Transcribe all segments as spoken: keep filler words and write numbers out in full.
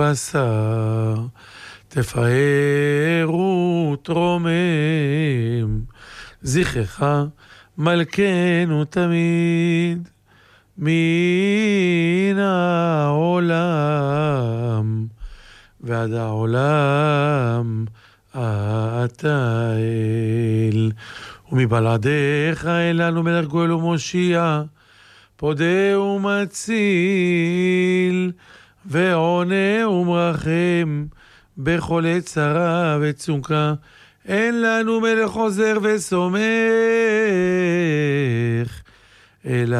בשר, תפאר ותרומם, זכרך מלכנו תמיד, מן העולם ועד העולם אתה אל. ומבלעדיך אלנו מלך גואל ומושיע, פודה ומציל, ועונה ומרחם בכל עת צרה וצוקה. אין לנו מלך עוזר וסומך, אלא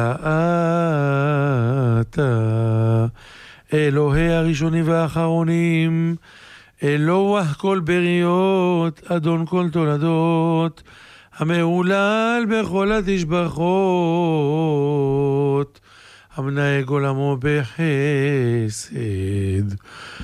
אתה, אלוהי הראשונים והאחרונים, אלוה כל בריות, אדון כל תולדות, המהולל בכל התשבחות, המנהג עולמו בחסד,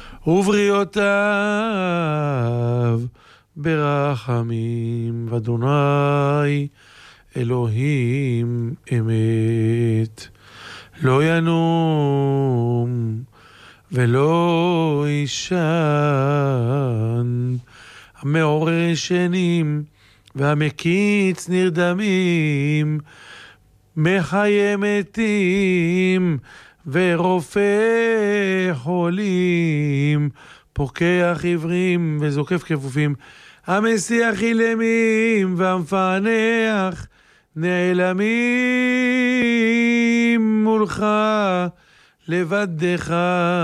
ובריאותיו ברחמים, ואדוני אלוהים אמת, לא ינום ולא ישן, המעורר ישנים והמקיץ נרדמים, מחיה מתים ורופא חולים, פוקח עיוורים וזוקף כפופים, המסיח אילמים והמפענח נעלמים מולך לבדך,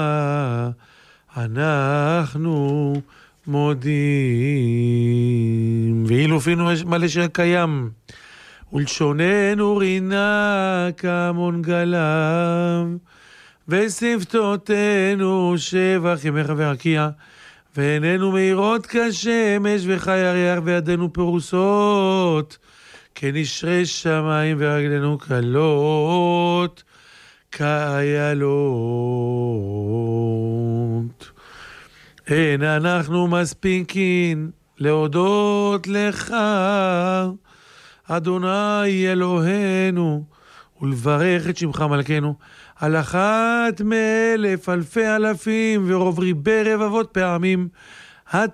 אנחנו מודים. ואילו פינו מלא שקיים, ולשוננו רינה כמון גלב, ושפתותינו שבח ימך ורקיע, ועינינו מאירות כשמש וחי הירח, וידינו פרוסות כנשרי שמיים, ורגלינו קלות כאיילות. אין אנחנו מספיקים להודות לך אדוני אלוהינו, ולברך את שמך מלכנו על אחת מאלף אלפי אלפים ורוב ריבי רבבות פעמים.